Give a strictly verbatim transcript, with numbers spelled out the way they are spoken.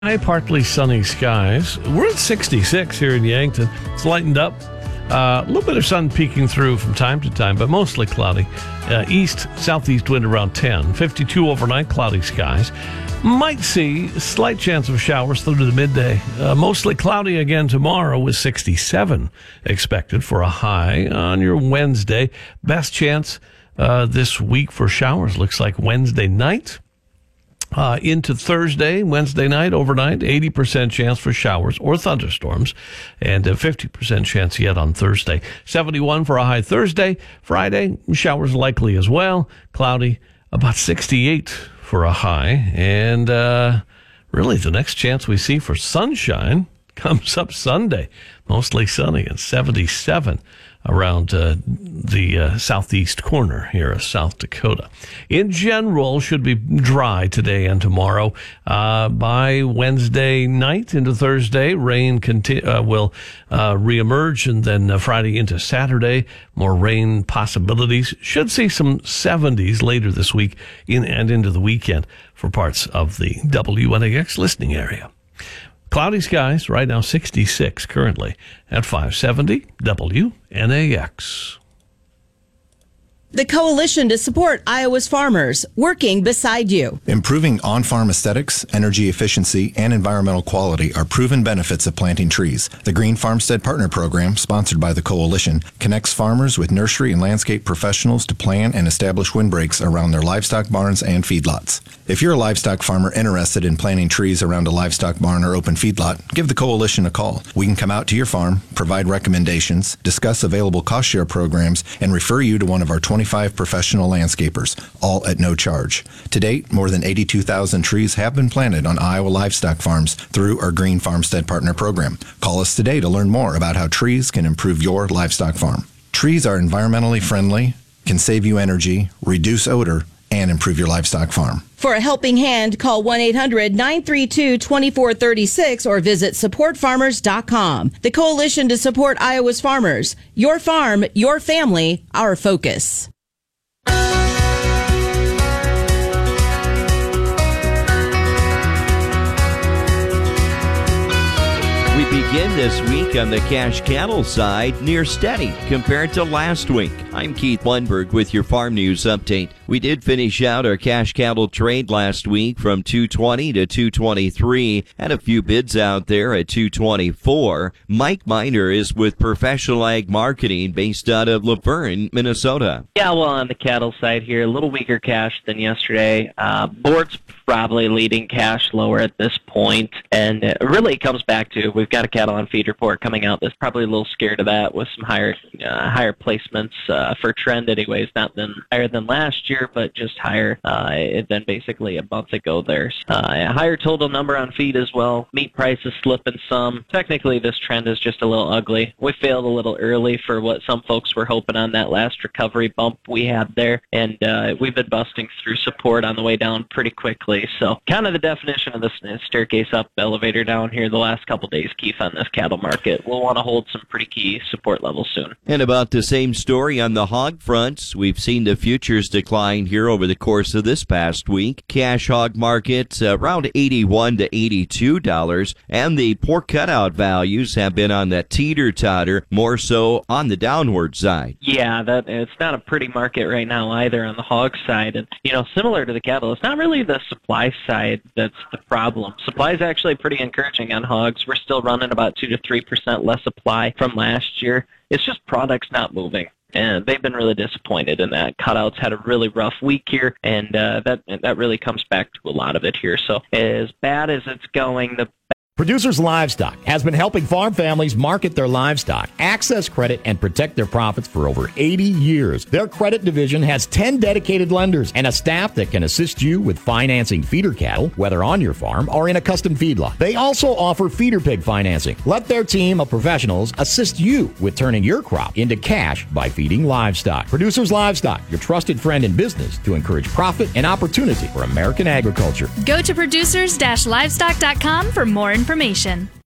Hi, partly sunny skies. We're at sixty-six here in Yankton. It's lightened up. Uh, a little bit of sun peeking through from time to time, but mostly cloudy. Uh, east, southeast wind around ten. fifty-two overnight, cloudy skies. Might see slight chance of showers through to the midday. Uh, mostly cloudy again tomorrow with sixty-seven expected for a high on your Wednesday. Best chance uh, this week for showers looks like Wednesday night. Uh, into Thursday, Wednesday night, overnight, eighty percent chance for showers or thunderstorms, and a fifty percent chance yet on Thursday. seventy-one for a high Thursday. Friday, showers likely as well. Cloudy, about sixty-eight for a high. And uh, really, the next chance we see for sunshine comes up Sunday. Mostly sunny and seventy-seven around uh, the uh, southeast corner here of South Dakota. In general, should be dry today and tomorrow. Uh, by Wednesday night into Thursday, rain conti- uh, will uh, reemerge, and then uh, Friday into Saturday, more rain possibilities. Should see some seventies later this week in and into the weekend for parts of the W N A X listening area. Cloudy skies, right now sixty-six currently at five seventy W N A X. The Coalition to Support Iowa's Farmers, working beside you. Improving on-farm aesthetics, energy efficiency, and environmental quality are proven benefits of planting trees. The Green Farmstead Partner Program, sponsored by the Coalition, connects farmers with nursery and landscape professionals to plan and establish windbreaks around their livestock barns and feedlots. If you're a livestock farmer interested in planting trees around a livestock barn or open feedlot, give the Coalition a call. We can come out to your farm, provide recommendations, discuss available cost-share programs, and refer you to one of our twenty-five professional landscapers, all at no charge. To date, more than eighty-two thousand trees have been planted on Iowa livestock farms through our Green Farmstead Partner Program. Call us today to learn more about how trees can improve your livestock farm. Trees are environmentally friendly, can save you energy, reduce odor, and improve your livestock farm. For a helping hand, call one eight hundred nine three two two four three six or visit support farmers dot com. The Coalition to Support Iowa's Farmers. Your farm, your family, our focus. We begin this week on the cash cattle side near steady compared to last week. I'm Keith Lundberg with your farm news update. We did finish out our cash cattle trade last week from two twenty to two twenty-three. Had a few bids out there at two twenty-four. Mike Miner is with Professional Ag Marketing based out of Laverne, Minnesota. Yeah, well, on the cattle side here, a little weaker cash than yesterday. Uh, board's probably leading cash lower at this point, and it really comes back to we've got a cattle on feed report coming out that's probably a little scared of that with some higher uh, higher placements uh, for trend anyways, not than higher than last year, but just higher uh, than basically a month ago there. Uh, a higher total number on feed as well. Meat prices slipping some. Technically, this trend is just a little ugly. We failed a little early for what some folks were hoping on that last recovery bump we had there, and uh, we've been busting through support on the way down pretty quickly. So kind of the definition of this staircase up, elevator down here the last couple days, Keith, on this cattle market. We'll want to hold some pretty key support levels soon. And about the same story on the hog fronts. We've seen the futures decline here over the course of this past week. Cash hog market uh, around eighty-one to eighty-two dollars, and the pork cutout values have been on that teeter-totter, more so on the downward side. Yeah, that it's not a pretty market right now either on the hog side. And, you know, similar to the cattle, it's not really the supply side that's the problem. Supply is actually pretty encouraging on hogs. We're still running about two to three percent less supply from last year. It's just products not moving. And they've been really disappointed in that. Cutouts had a really rough week here, and uh, that that really comes back to a lot of it here. So as bad as it's going, the Producers Livestock has been helping farm families market their livestock, access credit, and protect their profits for over eighty years. Their credit division has ten dedicated lenders and a staff that can assist you with financing feeder cattle, whether on your farm or in a custom feedlot. They also offer feeder pig financing. Let their team of professionals assist you with turning your crop into cash by feeding livestock. Producers Livestock, your trusted friend in business to encourage profit and opportunity for American agriculture. Go to producers dash livestock dot com for more information.